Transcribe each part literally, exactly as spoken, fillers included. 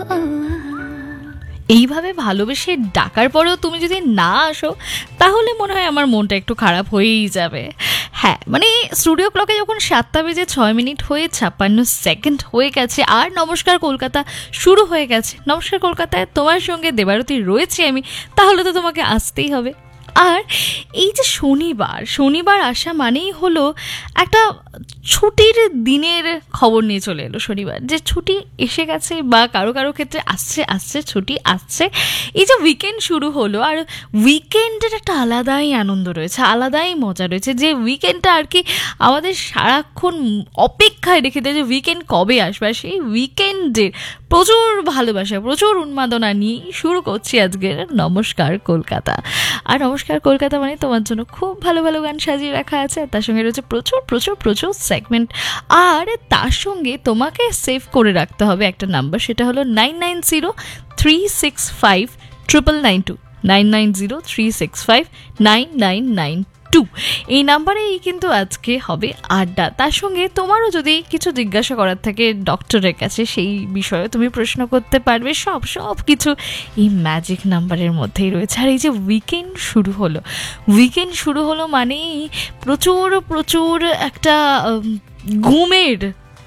এইভাবে ভালোবেসে ডাকার পরেও তুমি যদি না আসো তাহলে মনে হয় আমার মনটা একটু খারাপ হয়েই যাবে। হ্যাঁ, মানে স্টুডিও ক্লকে যখন সাতটা বেজে ছয় মিনিট হয়ে ছাপ্পান্ন সেকেন্ড হয়ে গেছে আর নমস্কার কলকাতা শুরু হয়ে গেছে, নমস্কার কলকাতায় তোমার সঙ্গে দেবারতী রয়েছি আমি, তাহলে তো তোমাকে আসতেই হবে। আর এই যে শনিবার শনিবার আসা মানেই হলো একটা ছুটির দিনের খবর নিয়ে চলে এলো শনিবার, যে ছুটি এসে গেছে বা কারো কারো ক্ষেত্রে আসছে আসছে ছুটি আসছে। এই যে উইকেন্ড শুরু হলো, আর উইকেন্ডের একটা আলাদাই আনন্দ রয়েছে, আলাদাই মজা রয়েছে, যে উইকেন্ডটা আর কি আমাদের সারাক্ষণ অপেক্ষায় রেখে দেয় যে উইকেন্ড কবে আসবে। আর সেই উইকেন্ডের প্রচুর ভালোবাসা প্রচুর উন্মাদনা নিয়ে শুরু করছি আজকের নমস্কার কলকাতা। আর নমস্কার কলকাতা মানে তোমার জন্য খুব ভালো ভালো গান সাজিয়ে রাখা আছে, আর তার সঙ্গে রয়েছে প্রচুর প্রচুর প্রচুর সেগমেন্ট। আর তার সঙ্গে তোমাকে সেভ করে রাখতে হবে একটা নাম্বার, সেটা হলো nine nine zero three six five triple nine two nine nine zero three six five nine nine nine two. এই নাম্বারেই কিন্তু আজকে হবে আড্ডা। তার সঙ্গে তোমারও যদি কিছু জিজ্ঞাসা করার থাকে ডক্টরের কাছে, সেই বিষয়ে তুমি প্রশ্ন করতে পারবে। সব সব কিছু এই ম্যাজিক নাম্বারের মধ্যেই রয়েছে। আর এই যে উইকেন্ড শুরু হলো উইকেন্ড শুরু হলো মানেই প্রচুর প্রচুর একটা ঘুমের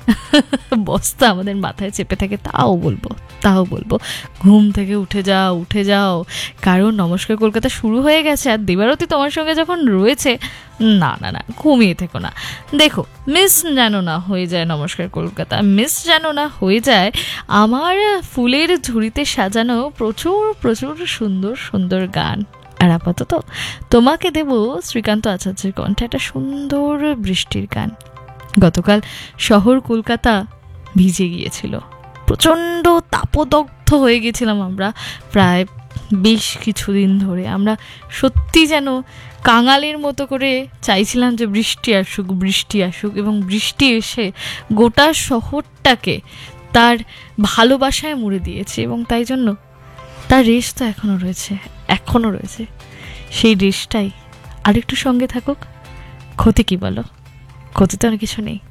বস্তা আমাদের মাথায় চেপে থাকে, তাও বলবো তাও বলবো ঘুম থেকে উঠে যাও উঠে যাও, কারণ নমস্কার কলকাতা শুরু হয়ে গেছে। আর দেবারতী তোমার সঙ্গে যখন রয়েছে, না না না ঘুমিয়ে থেকো না। দেখো, মিস যেন না হয়ে যায় নমস্কার কলকাতা, মিস যেন না হয়ে যায় আমার ফুলের ঝুড়িতে সাজানো প্রচুর প্রচুর সুন্দর সুন্দর গান। আর আপাতত তোমাকে দেব শ্রীকান্ত আচার্যের কণ্ঠে একটা সুন্দর বৃষ্টির গান। গতকাল শহর কলকাতা ভিজে গিয়েছিল, প্রচণ্ড তাপদগ্ধ হয়ে গেছিলাম আমরা প্রায় বেশ কিছুদিন ধরে। আমরা সত্যি যেন কাঙালের মতো করে চাইছিলাম যে বৃষ্টি আসুক বৃষ্টি আসুক, এবং বৃষ্টি এসে গোটা শহরটাকে তার ভালোবাসায় মুড়ে দিয়েছে। এবং তাই জন্য তার রেশ তো এখনও রয়েছে এখনও রয়েছে সেই রেশটাই আরেকটু সঙ্গে থাকুক। ক্ষতি কি বলো? ক্ষতি তো আর কিছু নেই।